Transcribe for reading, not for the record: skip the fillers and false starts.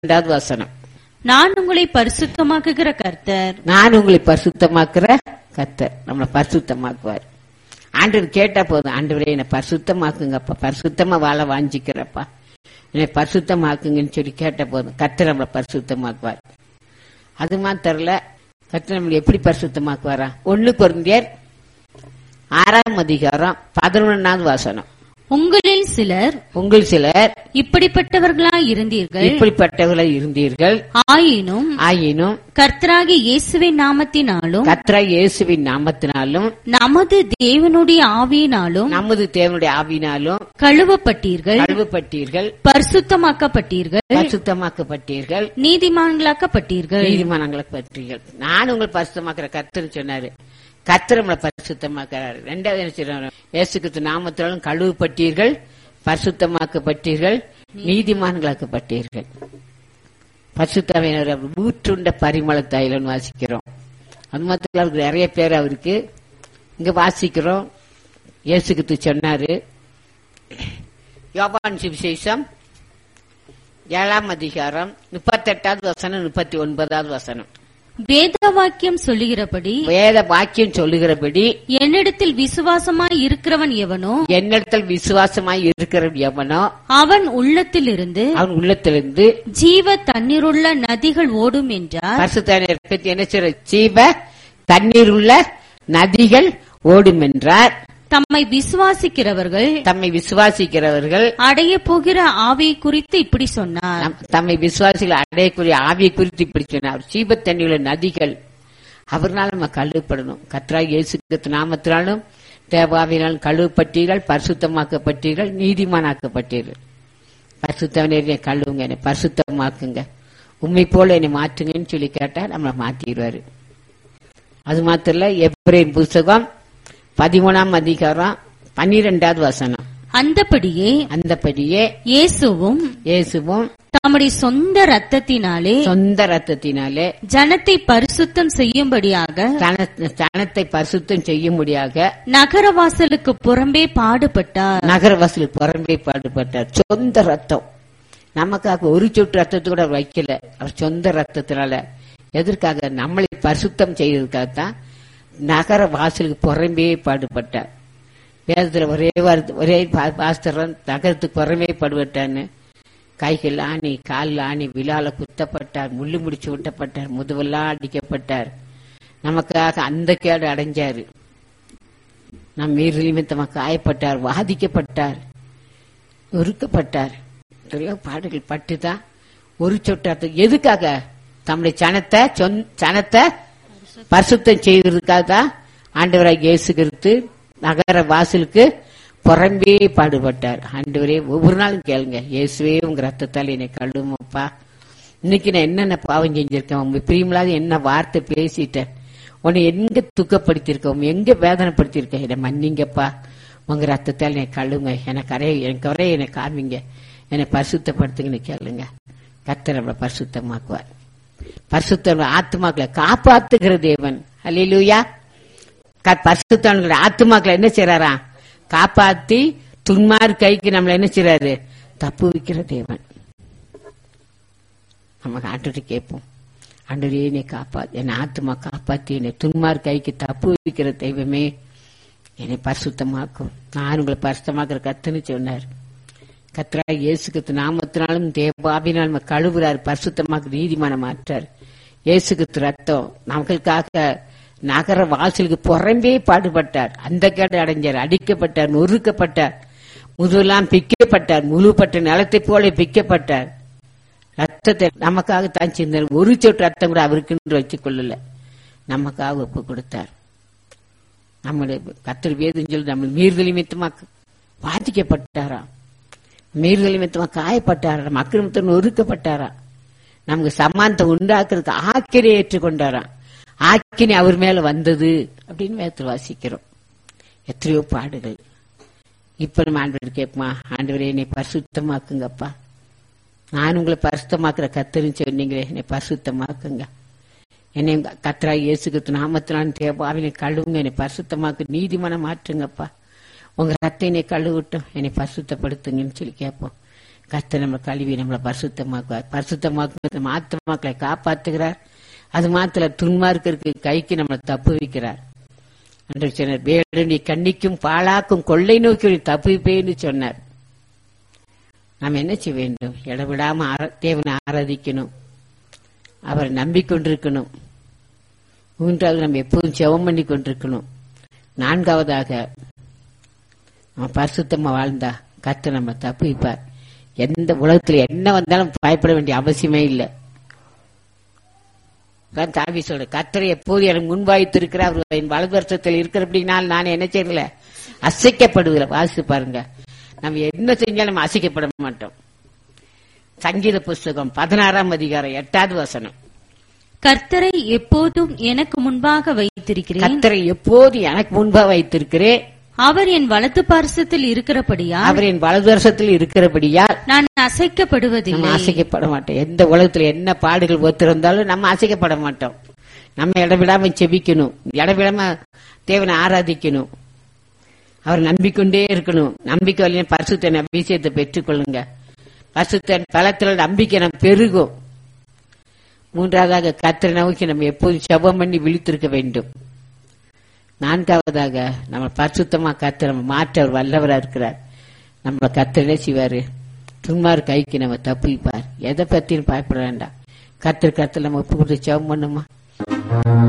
2வது வசனம். நான் உங்களை பரிசுத்தமாக்குகிற கர்த்தர். நான் உங்களை பரிசுத்தமாக்குற கர்த்தர். நம்மளை பரிசுத்தமாக்குவார். ஆண்டவர் கேட்டா போதும், ஆண்டவரே என்னை பரிசுத்தமாக்குங்கப்பா, பரிசுத்தமா வாழ வாஞ்சிக்கிறப்பா, என்னை பரிசுத்தமாக்குங்கன்னு சொல்லி கேட்ட போதும் கர்த்தர் நம்மளை பரிசுத்தமாக்குவார். அது மாத்திரல, கர்த்தர் நம்மளை எப்படி பரிசுத்தமாக்குவாரா? 1 கொரிந்தியர் 6ஆம் அதிகாரம் 11வது வசனம். உங்களில் சிலர் இப்படிப்பட்டவர்களாய் இருந்தீர்கள். ஆயினும் கர்த்தராகிய இயேசுவின் நாமத்தினாலும் நமது தேவனுடைய ஆவியினாலும் கழுவப்பட்டீர்கள், பரிசுத்தமாக்கப்பட்டீர்கள், நீதிமான்களாக்கப்பட்டீர்கள். நான் உங்களை பரிசுத்தமாக்குற கர்த்தர் சொன்னாரு. கர்த்தர் நம்மளை பரிசுத்தமாக்குறாரு. 2வது என்ன சொல்றாரு? இயேசு கிறிஸ்து நாமத்தினாலும் கழுவப்பட்டீர்கள், பரிசுத்தமாக்கப்பட்டீர்கள், நீதிமான்களாக்கப்பட்டீர்கள். பரிசுத்தமானவர் ஊற்றுண்ட பரிமள தைலம்னு வாசிக்கிறோம். அது மாத்திரம் அவருக்கு நிறைய பேர் அவருக்கு இங்க வாசிக்கிறோம். இயேசு கிறிஸ்து சொன்னாரு. யோவான் சுவிசேஷம் 7ஆம் அதிகாரம் 38வது வசனம் 39வது வசனம். வேத வாக்கியம் சொல்லுகிறபடி என்னிடத்தில் விசுவாசமாய் இருக்கிறவன் எவனோ அவன் உள்ளத்திலிருந்து ஜீவ தண்ணீருள்ள நதிகள் ஓடும் என்றார். என்ன சொல்ற? ஜீவ தண்ணீருள்ள நதிகள் ஓடும் என்றார். தம்மை விசுவாசிக்கிறவர்கள் அடைய போகிற ஆவியை குறித்து இப்படி சொன்னார். தம்மை விசுவாசிகள் அடையக்கூடிய ஆவியை குறித்து இப்படி சொன்னார். ஜீவ தண்ணீருள்ள நதிகள் அவர்னால நம்ம கழுவப்படணும். கர்த்தராகிய இயேசு கிறிஸ்து நாமத்தினாலும் தேவாவினாலும் கழுவப்பட்டீர்கள், பரிசுத்தமாக்கப்பட்டீர்கள், நீதிமானாக்கப்பட்டீர்கள். பரிசுத்தவனே கழுவுங்க, என்னை பரிசுத்தமாக்குங்க, உண்மை போல என்னை மாற்றுங்கன்னு சொல்லி கேட்டா நம்மளை மாத்திடுவாரு. அது மாத்திரம் இல்ல, எபிரேயர் புத்தகம் 13ஆம் அதிகாரம் 12வது வசனம். அந்தபடியே இயேசுவும் தம்முடைய சொந்த ரத்தத்தினாலே ஜனத்தை பரிசுத்தம் செய்யும்படியாக நகரவாசலுக்கு புறம்பே பாடுபட்டார். சொந்த ரத்தம் நமக்காக ஒரு சொட்டு ரத்தத்தை கூட வைக்கல. அவர் சொந்த ரத்தத்தினால எதற்காக? நம்மளை பரிசுத்தம் செய்யறதுக்காகத்தான் நகர வாசலுக்கு புறம்பே பாடுபட்டார். வேதத்துல ஒரே பாஸ்தரம் நகரத்துக்கு புறமே பாடுபட்டான்னு. கைகள் ஆணி, கால் ஆணி, விழால குத்தப்பட்டார், முள்ளு முடிச்சு விட்டப்பட்டார், முதுவெல்லாம் அடிக்கப்பட்டார். நமக்காக அந்த கேடு அடைஞ்சாரு. நம் மீறி நிமித்தமா காயப்பட்டார், வாதிக்கப்பட்டார், நொறுக்கப்பட்டார். பாடுகள் பட்டுதான் ஒரு சொட்டு. எதுக்காக? தம்முடைய சனத்தை பரிசுத்தம் செய்வதற்காக தான் ஆண்டவராகிய இயேசு கிறிஸ்து நகர வாசலுக்கு புறம்பே பாடுபட்டார். ஆண்டவரே, ஒவ்வொரு நாளும் கேளுங்க, இயேசுவே உங்க ரத்தத்தால் என்னை கழுவுமப்பா. இன்னைக்கு நான் என்னென்ன பாவம் செஞ்சிருக்கேன், உங்க பிரியமில்லாத என்ன வார்த்தை பேசிட்டேன், உன்னை எங்க துக்கப்படுத்திருக்கேன், எங்க வேதனைப்படுத்திருக்கேன், என்னை மன்னிங்கப்பா, உங்க ரத்தத்தால் என்னை கழுவுங்க, எனக்கு என்னை காமிங்க, என்னை பரிசுத்தப்படுத்துங்கன்னு கேளுங்க. கர்த்தர் நம்மளை பரிசுத்தமாக்குவார். பரிசுத்த ஆத்துமாக்களை காப்பாத்துகிற தேவன். அல்லேலூயா. பரிசுத்தவான்களுடைய ஆத்துமாக்களை என்ன செய்யறாரா? காப்பாத்தி துன்மார் கைக்கு நம்மள என்ன செய்யறாரு? தப்பு வைக்கிற தேவன். நம்ம ஆண்டவரை கேட்போம், ஆண்டவரே என்னை காப்பாத்து, என் ஆத்துமா காப்பாத்தி என்னை துன்மார் கைக்கு தப்பு வைக்கிற தெய்வமே என்னை பரிசுத்தமாக்கும். நான் உங்களை பரிசுத்தமாக்குற கர்த்தர்னு சொன்னார். கர்த்தராகிய இயேசு கிறிஸ்து நாமத்தினாலும் தேவாவினாலும் கழுவுறார், பரிசுத்தமாக்கு நீதிமான மாற்றார். இயேசு கிறிஸ்து ரத்தம் நமக்காக நகர வாசலுக்கு புறம்பே பாடுபட்டார். அந்த கேடு அடைஞ்சார், அடிக்கப்பட்டார், நொறுக்கப்பட்டார், முதுவெல்லாம் பிக்கப்பட்டார், முழுப்பட்ட நிலத்தை போல பிக்கப்பட்டார். ரத்தத்தை நமக்காக தான் சிந்தார். ஒரு சொட்டு ரத்தம் கூட அவருக்குன்னு வச்சுக் கொள்ளல, நமக்காக ஒப்பு கொடுத்தார். நம்முடைய கர்த்தர் வேதம் சொல்லி நம்ம மீறுதல் நிமித்தமா பாதிக்கப்பட்டாராம், மீறுதல் நிமித்தமா காயப்பட்டாராம், அக்கிரமத்தை நொறுக்கப்பட்டாராம். நமக்கு சமானத்தை உண்டாக்குறதுக்கு ஆக்கினை ஏற்றுக்கொண்டாராம். ஆக்கினை அவர் மேல வந்தது அப்படின்னு வேதத்தில் வாசிக்கிறோம். எத்தனையோ பாடுகள். இப்ப நம்ம ஆண்டவர் கேட்போமா, ஆண்டவரே என்னை பரிசுத்தமாக்குங்கப்பா, நான் உங்களை பரிசுத்தமாக்குற கர்த்தர்னு சொன்னீங்களே, என்னை பரிசுத்தமாக்குங்க, என்னை கர்த்தராகிய இயேசு கிறிஸ்து நாமத்தினாலும் தேவாவினை கழுவுங்க, என்னை பரிசுத்தமாக்கு நீதிமானா மாற்றுங்கப்பா, உங்க ரத்த என்னை கழுவிட்டும், என்னை பரிசுத்தப்படுத்துங்கன்னு சொல்லி கேட்போம். கர்த்தர் நம்ம கழுவி நம்மளை பரிசுத்தமாக்குவார். பரிசுத்தமாக்குறது ஆத்துமாக்களை காப்பாத்துகிறார். அது மாத்திர துன்மார்க்கருக்கு கைக்கு நம்மளை தப்பு வைக்கிறார். அன்று சொன்னார், வேடனை கண்ணிக்கும் பாழாக்கும் கொள்ளை நோக்கி தப்புவிப்பேன்னு சொன்னார். நாம் என்ன செய்ய வேண்டும்? இடவிடாம தேவனை ஆராதிக்கணும், அவரை நம்பிக்கொண்டிருக்கணும். மூன்றாவது, நம்ம எப்போதும் ஜெபம் பண்ணி கொண்டிருக்கணும். நான்காவதாக, நம்ம பரிசுத்தமா வாழ்ந்தா கர்த்தர் நம்ம தப்புவிப்பார். எந்த உலகத்துல என்ன வந்தாலும் பயப்பட வேண்டிய அவசியமே இல்லை. தாவி சொல்ற, கர்த்தரை எப்போது எனக்கு முன்பாய்த்திருக்கிறார், என் வலது வருஷத்தில் இருக்கிறபடினால் நான் என்ன செய்யல, அசைக்கப்படுகிற. வாசித்து பாருங்க, நம்ம என்ன செஞ்சாலும் நம்ம அசைக்கப்பட மாட்டோம். சங்கீத புஸ்தகம் 16ஆம் அதிகாரம் 8வது வசனம். கர்த்தரை எப்போதும் எனக்கு முன்பாக வைத்திருக்கிறேன், கர்த்தரை எப்போது எனக்கு முன்பாக வைத்திருக்கிறேன், அவர் என் வலது பார்சத்தில் இருக்கிறபடியால், அவர் என் வலது வருஷத்தில் இருக்கிறபடியால் நான் அசைக்கப்படுவதில்லை. நம்ம அசைக்கப்பட மாட்டோம். எந்த உலகத்துல என்ன பாடுகள் ஒத்திருந்தாலும் நம்ம அசைக்கப்பட மாட்டோம். நம்ம இடவிடாம செபிக்கணும், இடவிடாம தேவனை ஆராதிக்கணும், அவர் நம்பிக்கொண்டே இருக்கணும். நம்பிக்கை வழியா பரிசுத்த அபிஷேகத்தை பெற்றுக் கொள்ளுங்க. பரிசுத்த பலத்துல நம்பிக்கை நம்ம பெருகும். மூன்றாவதாக, கர்த்தரை நோக்கி நம்ம எப்போதும் ஜெபம் பண்ணி விழித்திருக்க வேண்டும். நான்காவதாக, நம்ம பரிசுத்தமா கர்த்தர் நம்ம மாற்ற அவர் வல்லவரா இருக்கிறார். நம்ம கர்த்தரே செய்வாரு, துன்மார் கைக்கு நம்ம தப்புவிப்பார். எதை பத்தியும் பயப்பட வேண்டாம். கர்த்தர் நம்ம ஒப்பு கொடுத்து ஜெபம் பண்ணுமா?